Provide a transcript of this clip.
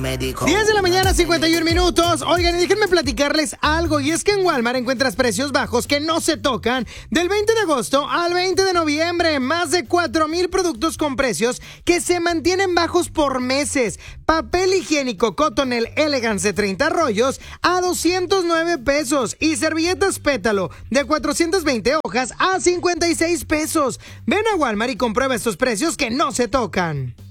10 de la mañana, 51 minutos. Oigan, y déjenme platicarles algo. Y es que en Walmart encuentras precios bajos que no se tocan del 20 de agosto al 20 de noviembre. Más de 4,000 productos con precios que se mantienen bajos por meses. Papel higiénico Cottonelle Elegance de 30 rollos a 209 pesos. Y servilletas Pétalo de 420 hojas a 56 pesos. Ven a Walmart y comprueba estos precios que no se tocan.